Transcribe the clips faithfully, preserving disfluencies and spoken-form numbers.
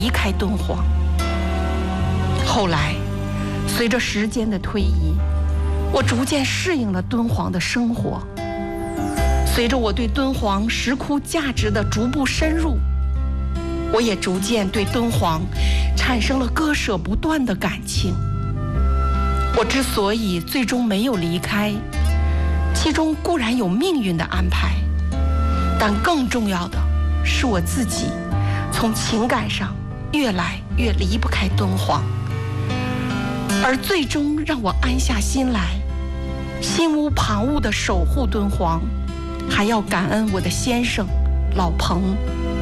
离开敦煌。后来，随着时间的推移，我逐渐适应了敦煌的生活。随着我对敦煌石窟价值的逐步深入，我也逐渐对敦煌产生了割舍不断的感情。我之所以最终没有离开，其中固然有命运的安排，但更重要的是我自己从情感上越来越离不开敦煌，而最终让我安下心来，心无旁骛地守护敦煌，还要感恩我的先生老彭。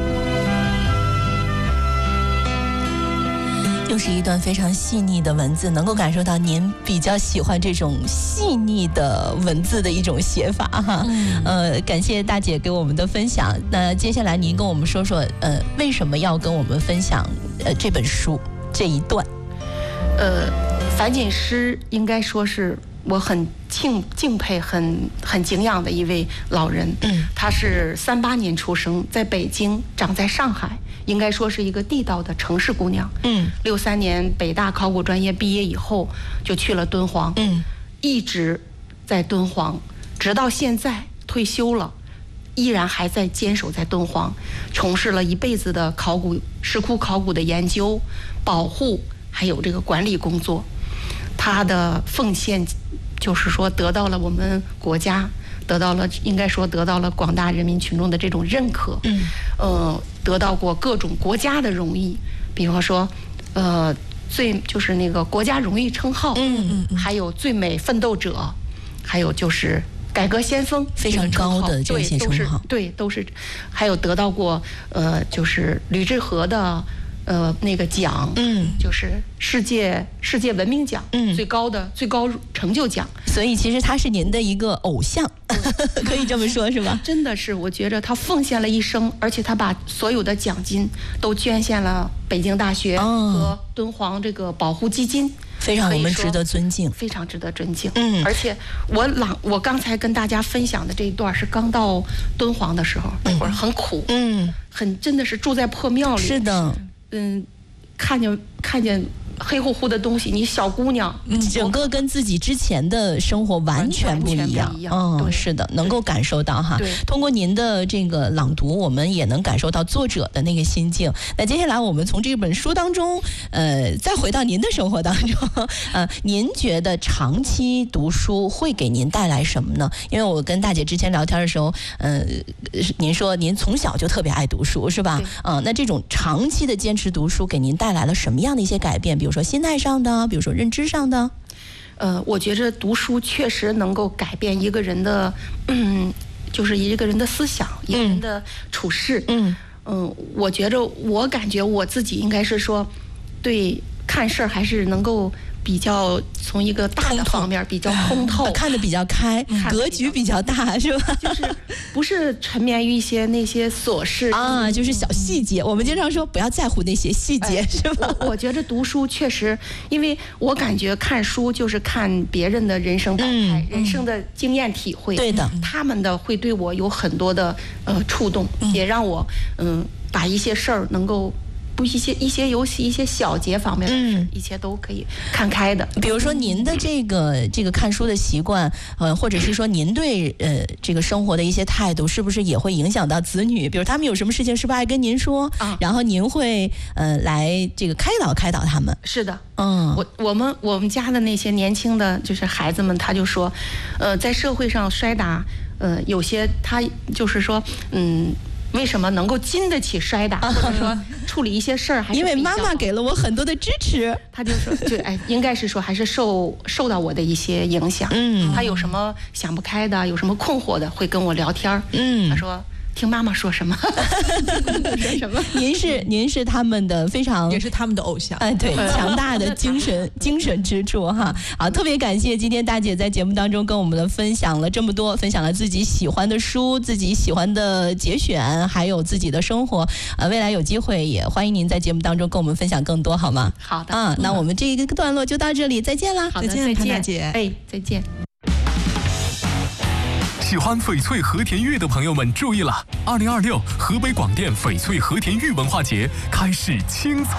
又是一段非常细腻的文字，能够感受到您比较喜欢这种细腻的文字的一种写法哈。嗯、呃，感谢大姐给我们的分享。那接下来您跟我们说说，呃，为什么要跟我们分享呃这本书这一段？ 呃，樊锦诗应该说是我很敬敬佩、很很敬仰的一位老人。嗯，他是三八年出生，在北京，长在上海。应该说是一个地道的城市姑娘。嗯，六三年北大考古专业毕业以后，就去了敦煌。嗯，一直在敦煌，直到现在退休了，依然还在坚守在敦煌，从事了一辈子的考古石窟考古的研究、保护，还有这个管理工作。她的奉献，就是说得到了我们国家。得到了，应该说得到了广大人民群众的这种认可，嗯，呃，得到过各种国家的荣誉，比方说，呃，最就是那个国家荣誉称号，嗯嗯，还有最美奋斗者，还有就是改革先锋， 非常高的这些称号， 对，都是，还有得到过，呃，就是吕志和的。呃，那个奖，嗯，就是世界世界文明奖，嗯，最高的最高成就奖。 所以其实他是您的一个偶像，可以这么说，是吧？ 真的是，我觉着他奉献了一生，而且他把所有的奖金都捐献了北京大学和敦煌这个保护基金。哦， 非常我们值得尊敬， 非常值得尊敬。嗯，而且我朗我刚才跟大家分享的这一段是刚到敦煌的时候，那会儿很苦，嗯，很真的是住在破庙里。 是的。 嗯，看见看见黑乎乎的东西，你小姑娘， 嗯，整个跟自己之前的生活完全不一样。嗯，是的，能够感受到哈。通过您的这个朗读，我们也能感受到作者的那个心境。那接下来我们从这本书当中，呃，再回到您的生活当中，呃，您觉得长期读书会给您带来什么呢？因为我跟大姐之前聊天的时候，呃，您说您从小就特别爱读书，是吧？嗯、呃，那这种长期的坚持读书，给您带来了什么样的一些改变？比如说心态上的，比如说认知上的。 呃，我觉着读书确实能够改变一个人的，嗯，就是一个人的思想，一个人的处事。嗯嗯、呃，我觉着，我感觉我自己应该是说，对看事儿还是能够比较从一个大的方面比较通透， 看得比较开，格局比较大，是吧？ 就是不是沉湎于一些那些琐事啊，就是小细节。我们经常说不要在乎那些细节，是吧？ 我我觉得读书确实，因为我感觉看书就是看别人的人生百态、人生的经验体会， 对的， 他们的会对我有很多的呃触动，也让我嗯把一些事儿能够。一些一些游戏一些小节方面的事，嗯，一切都可以看开的。 比如说您的这个这个看书的习惯，呃，或者是说您对呃这个生活的一些态度，是不是也会影响到子女？比如他们有什么事情，是不是爱跟您说？啊，然后您会呃来这个开导开导他们？ 是的，嗯，我我们我们家的那些年轻的就是孩子们，他就说，呃，在社会上摔打，呃，有些他就是说，嗯。为什么能够经得起摔打，或者说处理一些事儿，还是因为妈妈给了我很多的支持。 他就说，就哎，应该是说还是受受到我的一些影响。嗯，他有什么想不开的，有什么困惑的，会跟我聊天。嗯，他说。听妈妈说什么说什么您是您是他们的非常也是他们的偶像， 哎，对，强大的精神精神支柱哈。好，特别感谢今天大姐在节目当中跟我们的分享了这么多，分享了自己喜欢的书，自己喜欢的节选，还有自己的生活。呃，未来有机会也欢迎您在节目当中跟我们分享更多，好吗？ 好的。 啊，那我们这一个段落就到这里，再见啦！ 好的， 再见， 再见， 大姐。 哎，再见。 喜欢翡翠和田玉的朋友们注意了，二零二六河北广电翡翠和田玉文化节开始清仓。